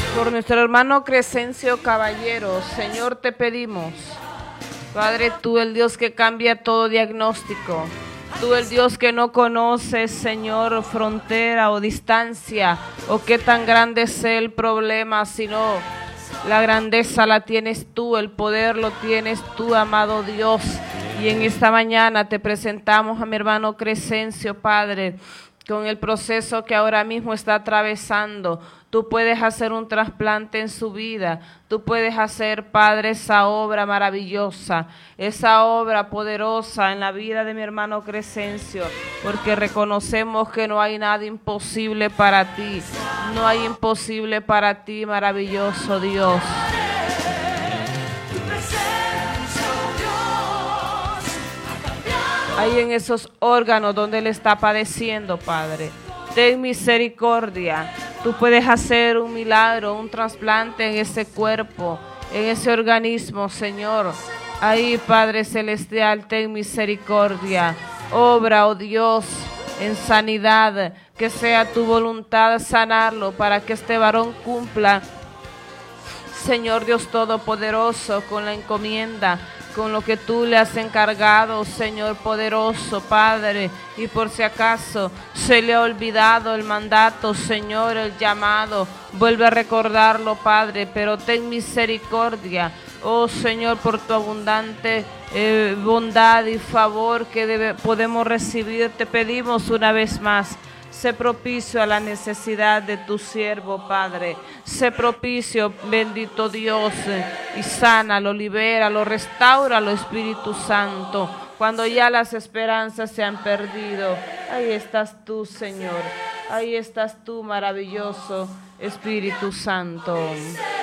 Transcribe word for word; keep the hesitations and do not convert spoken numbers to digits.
Por nuestro hermano Crescencio Caballero, Señor, te pedimos, Padre, tú el Dios que cambia todo diagnóstico, tú el Dios que no conoces, Señor, frontera o distancia, o qué tan grande sea el problema, sino la grandeza la tienes tú, el poder lo tienes tú, amado Dios. Y en esta mañana te presentamos a mi hermano Crescencio, Padre, con el proceso que ahora mismo está atravesando. Tú puedes hacer un trasplante en su vida. Tú puedes hacer, Padre, esa obra maravillosa, esa obra poderosa en la vida de mi hermano Crescencio, porque reconocemos que no hay nada imposible para ti. No hay imposible para ti, maravilloso Dios. Ahí en esos órganos donde él está padeciendo, Padre, ten misericordia. Tú puedes hacer un milagro, un trasplante en ese cuerpo, en ese organismo, Señor. Ahí, Padre Celestial, ten misericordia. Obra, oh Dios, en sanidad, que sea tu voluntad sanarlo para que este varón cumpla, Señor Dios Todopoderoso, con la encomienda, con lo que tú le has encargado, Señor poderoso, Padre. Y por si acaso se le ha olvidado el mandato, Señor, el llamado, vuelve a recordarlo, Padre, pero ten misericordia, oh Señor, por tu abundante eh, bondad y favor que debe, podemos recibir. Te pedimos una vez más, sé propicio a la necesidad de tu siervo, Padre. Sé propicio, bendito Dios, y sánalo, libéralo, restáuralo, Espíritu Santo. Cuando ya las esperanzas se han perdido, ahí estás tú, Señor. Ahí estás tú, maravilloso Espíritu Santo.